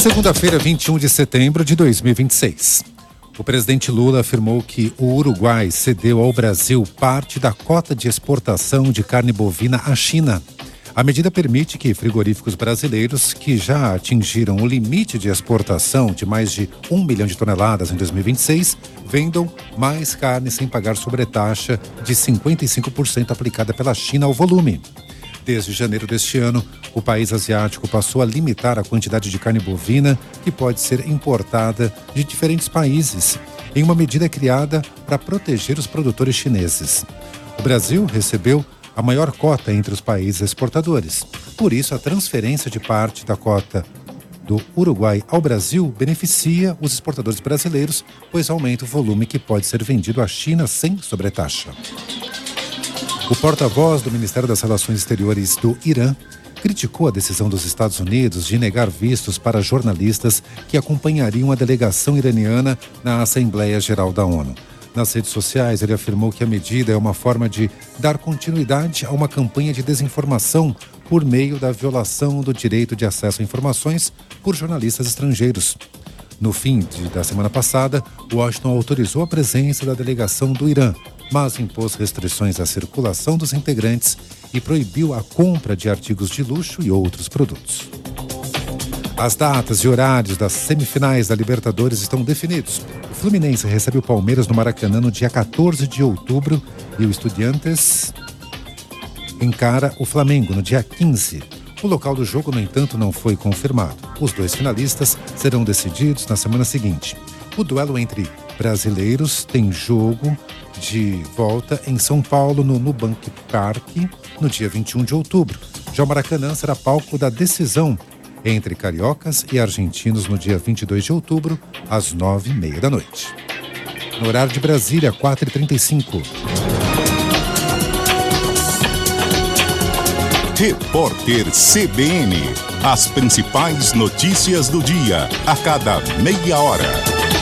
Segunda-feira, 21 de setembro de 2026. O presidente Lula afirmou que o Uruguai cedeu ao Brasil parte da cota de exportação de carne bovina à China. A medida permite que frigoríficos brasileiros que já atingiram o limite de exportação de mais de 1 milhão de toneladas em 2026 vendam mais carne sem pagar sobretaxa de 55% aplicada pela China ao volume. Desde janeiro deste ano, o país asiático passou a limitar a quantidade de carne bovina que pode ser importada de diferentes países, em uma medida criada para proteger os produtores chineses. O Brasil recebeu a maior cota entre os países exportadores. Por isso, a transferência de parte da cota do Uruguai ao Brasil beneficia os exportadores brasileiros, pois aumenta o volume que pode ser vendido à China sem sobretaxa. O porta-voz do Ministério das Relações Exteriores do Irã criticou a decisão dos Estados Unidos de negar vistos para jornalistas que acompanhariam a delegação iraniana na Assembleia Geral da ONU. Nas redes sociais, ele afirmou que a medida é uma forma de dar continuidade a uma campanha de desinformação por meio da violação do direito de acesso a informações por jornalistas estrangeiros. No fim da semana passada, Washington autorizou a presença da delegação do Irã, mas impôs restrições à circulação dos integrantes e proibiu a compra de artigos de luxo e outros produtos. As datas e horários das semifinais da Libertadores estão definidos. O Fluminense recebe o Palmeiras no Maracanã no dia 14 de outubro e o Estudiantes encara o Flamengo no dia 15. O local do jogo, no entanto, não foi confirmado. Os dois finalistas serão decididos na semana seguinte. O duelo entre brasileiros tem jogo de volta em São Paulo, no Nubank Park, no dia 21 de outubro. Já o Maracanã será palco da decisão entre cariocas e argentinos no dia 22 de outubro, às 9h30 da noite. No horário de Brasília, 4h35. Repórter CBN. As principais notícias do dia, a cada meia hora.